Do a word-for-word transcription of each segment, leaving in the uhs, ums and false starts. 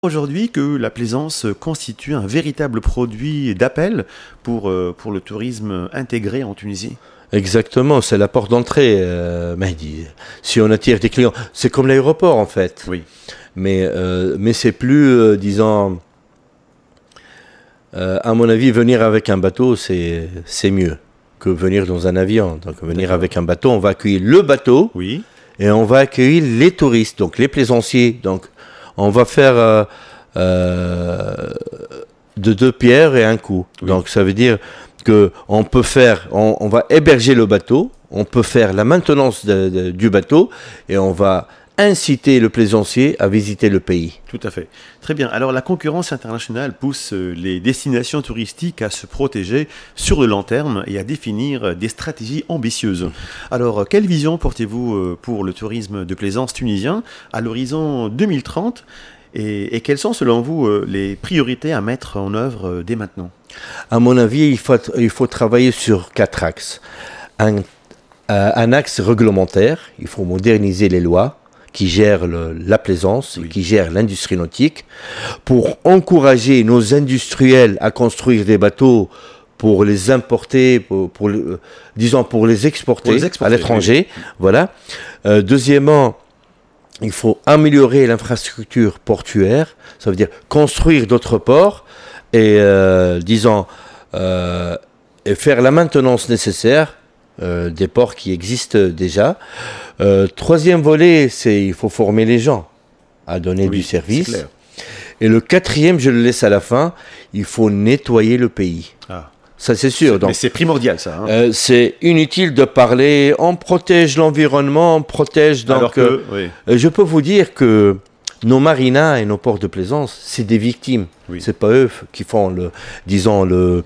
Aujourd'hui que la plaisance constitue un véritable produit d'appel pour, euh, pour le tourisme intégré en Tunisie. Exactement, c'est la porte d'entrée, euh, Mehdi. Si on attire des clients, c'est comme l'aéroport en fait. Oui. Mais, euh, mais c'est plus, euh, disons, euh, à mon avis, venir avec un bateau, c'est, c'est mieux que venir dans un avion. Donc venir D'accord. avec un bateau, on va accueillir le bateau oui. et on va accueillir les touristes, donc les plaisanciers. Donc on va faire euh, euh, de deux pierres et un coup. Oui. Donc ça veut dire que on peut faire, on, on va héberger le bateau, on peut faire la maintenance de, de, du bateau et on va inciter le plaisancier à visiter le pays. Tout à fait. Très bien. Alors la concurrence internationale pousse les destinations touristiques à se protéger sur le long terme et à définir des stratégies ambitieuses. Alors quelle vision portez-vous pour le tourisme de plaisance tunisien à l'horizon deux mille trente et, et quelles sont selon vous les priorités à mettre en œuvre dès maintenant ? À mon avis, il faut, il faut travailler sur quatre axes. Un, euh, un axe réglementaire, il faut moderniser les lois qui gèrent le, la plaisance, oui. qui gèrent l'industrie nautique, pour encourager nos industriels à construire des bateaux pour les importer, pour, pour, euh, disons pour les exporter, pour les exporter à l'étranger. Oui. Voilà. Euh, deuxièmement, il faut améliorer l'infrastructure portuaire, ça veut dire construire d'autres ports et, euh, disons, euh, et faire la maintenance nécessaire euh, des ports qui existent déjà. Euh, troisième volet, c'est il faut former les gens à donner oui, du service. Et le quatrième, je le laisse à la fin, il faut nettoyer le pays. Ah. Ça, c'est sûr. C'est, donc, mais c'est primordial, ça. Hein. Euh, c'est inutile de parler, on protège l'environnement, on protège... Donc, Alors que, euh, oui. Je peux vous dire que nos marinas et nos ports de plaisance, c'est des victimes. Oui. C'est pas eux qui font le... Disons, le...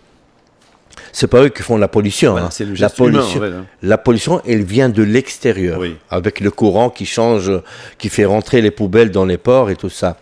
C'est pas eux qui font la pollution. Voilà, hein. C'est le la pollution, humain, en fait, hein. La pollution, elle vient de l'extérieur, oui. avec le courant qui change, qui fait rentrer les poubelles dans les ports et tout ça.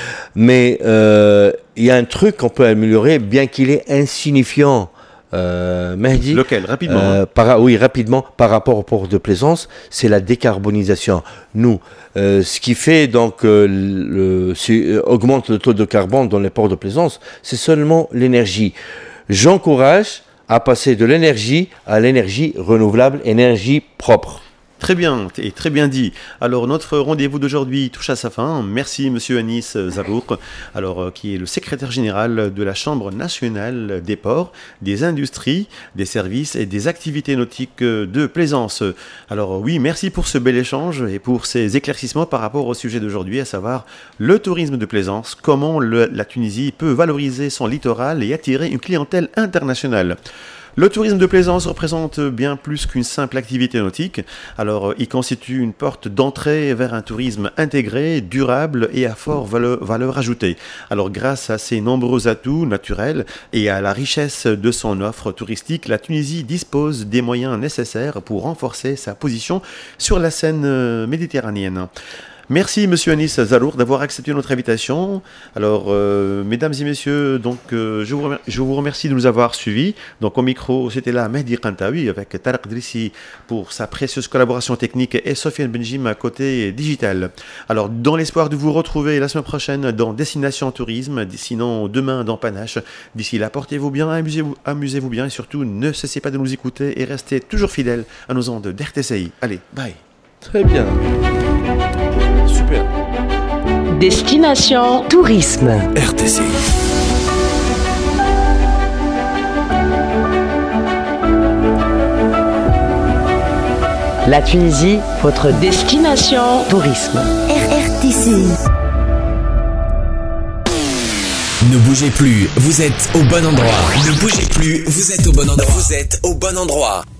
Mais euh, il y a un truc qu'on peut améliorer, bien qu'il est insignifiant. Euh, Mehdi, lequel rapidement euh, hein. par, Oui, rapidement, par rapport au port de plaisance, c'est la décarbonisation. Nous, euh, ce qui fait donc euh, le, euh, augmente le taux de carbone dans les ports de plaisance, c'est seulement l'énergie. J'encourage à passer de l'énergie à l'énergie renouvelable, énergie propre. Très bien, et très bien dit. Alors, notre rendez-vous d'aujourd'hui touche à sa fin. Merci, monsieur Anis Zarouk, alors, qui est le secrétaire général de la Chambre nationale des ports, des industries, des services et des activités nautiques de plaisance. Alors, oui, merci pour ce bel échange et pour ces éclaircissements par rapport au sujet d'aujourd'hui, à savoir le tourisme de plaisance, comment le, la Tunisie peut valoriser son littoral et attirer une clientèle internationale. Le tourisme de plaisance représente bien plus qu'une simple activité nautique. Alors, il constitue une porte d'entrée vers un tourisme intégré, durable et à fort valeur, valeur ajoutée. Alors, grâce à ses nombreux atouts naturels et à la richesse de son offre touristique, la Tunisie dispose des moyens nécessaires pour renforcer sa position sur la scène méditerranéenne. Merci, monsieur Anis Zarouk, d'avoir accepté notre invitation. Alors, euh, mesdames et messieurs, donc, euh, je, vous remercie, je vous remercie de nous avoir suivis. Donc, au micro, c'était là Mehdi Kantaoui avec Tarek Drissi pour sa précieuse collaboration technique et Sofiane Benjim à côté digital. Alors, dans l'espoir de vous retrouver la semaine prochaine dans Destination Tourisme, sinon demain dans Panache. D'ici là, portez-vous bien, amusez-vous, amusez-vous bien et surtout, ne cessez pas de nous écouter et restez toujours fidèles à nos ondes d'R T C I. Allez, bye. Très bien. Super. Destination Tourisme. R T C. La Tunisie, votre destination tourisme. R T C. Ne bougez plus, vous êtes au bon endroit. Ne bougez plus, vous êtes au bon endroit. Vous êtes au bon endroit.